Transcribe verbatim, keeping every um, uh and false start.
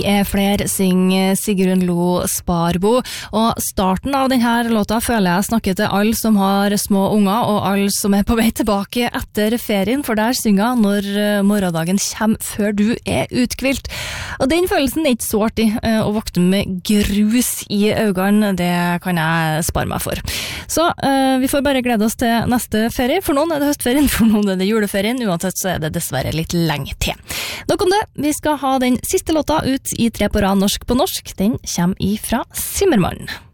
er flere synger Sigrun Lo Sparbo, og starten av denne låta føler jeg snakker til alle som har små unger og alle som er på vei tilbake etter ferien, for der synger jeg når morgendagen kommer før du er utkvilt. Og den følelsen er ikke så artig å våkne med grus i øynene, det kan jeg spare meg for. Så uh, vi får bare glede oss til neste ferie. For noen er det høstferien, for noen er det juleferien, uansett så er det dessverre litt lenge til. Nok om det, vi skal ha den siste låta ut i tre på rad norsk på norsk. Den kommer ifra Simmermann.